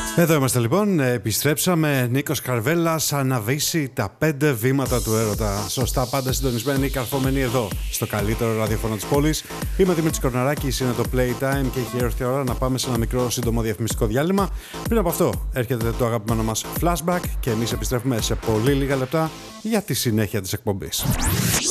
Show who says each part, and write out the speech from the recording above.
Speaker 1: Εδώ είμαστε λοιπόν, επιστρέψαμε. Νίκος Καρβέλλας, αναβήσει τα 5 βήματα του έρωτα. Σωστά, πάντα συντονισμένοι, καρφωμένοι εδώ, στο καλύτερο ραδιόφωνο της πόλης. Είμαι ο Δημήτρης Κορναράκης, είναι το Playtime και έχει έρθει η ώρα να πάμε σε ένα μικρό σύντομο διαφημιστικό διάλειμμα. Πριν από αυτό, έρχεται το αγαπημένο μας flashback και εμείς επιστρέφουμε σε πολύ λίγα λεπτά για τη συνέχεια της εκπομπής.